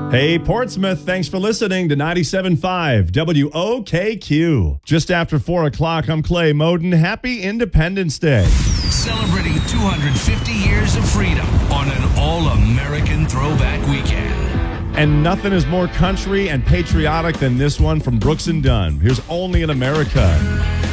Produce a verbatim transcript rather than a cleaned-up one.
Hey, Portsmouth, thanks for listening to ninety-seven point five W O K Q. Just after four o'clock, I'm Clay Moden. Happy Independence Day. Celebrating two hundred fifty years of freedom on an all-American throwback weekend. And nothing is more country and patriotic than this one from Brooks and Dunn. Here's Only in America.